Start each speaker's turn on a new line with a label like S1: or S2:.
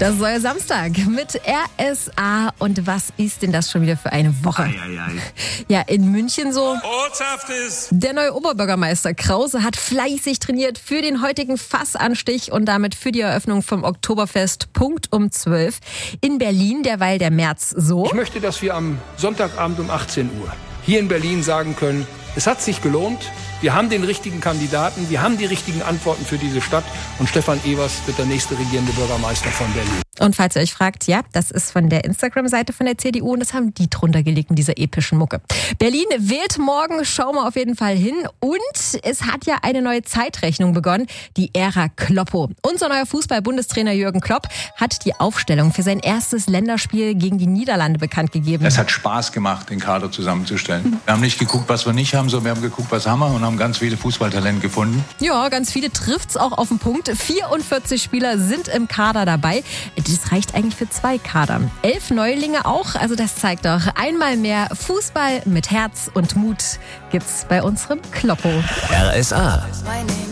S1: Das ist euer Samstag mit RSA. Und was ist denn das schon wieder für eine Woche? Ja, in München so. Der neue Oberbürgermeister Krause hat fleißig trainiert für den heutigen Fassanstich und damit für die Eröffnung vom Oktoberfest Punkt um 12. In Berlin derweil der März so.
S2: Ich möchte, dass wir am Sonntagabend um 18 Uhr hier in Berlin sagen können, es hat sich gelohnt. Wir haben den richtigen Kandidaten, wir haben die richtigen Antworten für diese Stadt und Stefan Evers wird der nächste regierende Bürgermeister von Berlin.
S1: Und falls ihr euch fragt, ja, das ist von der Instagram-Seite von der CDU und das haben die drunter gelegt in dieser epischen Mucke. Berlin wählt morgen, schauen wir auf jeden Fall hin. Und es hat ja eine neue Zeitrechnung begonnen, die Ära Kloppo. Unser neuer Fußball-Bundestrainer Jürgen Klopp hat die Aufstellung für sein erstes Länderspiel gegen die Niederlande bekannt gegeben.
S3: Es hat Spaß gemacht, den Kader zusammenzustellen. Wir haben nicht geguckt, was wir nicht haben, sondern wir haben geguckt, was haben wir und haben ganz viele Fußballtalente gefunden.
S1: Ja, ganz viele trifft's auch auf den Punkt. 44 Spieler sind im Kader dabei. Das reicht eigentlich für 2 Kader. 11 Neulinge auch, also das zeigt doch einmal mehr Fußball mit Herz und Mut gibt's bei unserem Kloppo.
S4: RSA.